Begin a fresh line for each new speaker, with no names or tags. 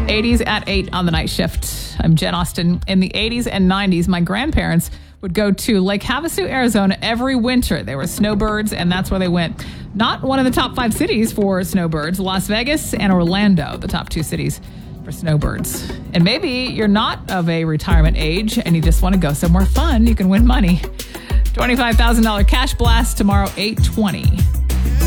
80s at 8 on the night shift. I'm Jen Austen. In the 80s and 90s, my grandparents would go to Lake Havasu, Arizona every winter. They were snowbirds, and that's where they went. Not one of the top 5 cities for snowbirds, Las Vegas and Orlando, the top 2 cities for snowbirds. And maybe you're not of a retirement age and you just want to go somewhere fun. You can win money. $25,000 cash blast tomorrow, 8:20.